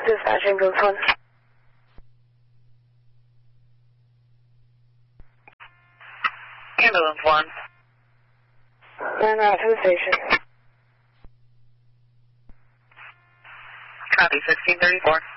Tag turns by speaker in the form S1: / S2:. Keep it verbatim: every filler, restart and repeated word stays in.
S1: Dispatch, ambulance one.
S2: Ambulance one.
S1: nine out to the station.
S2: Copy, sixteen thirty-four.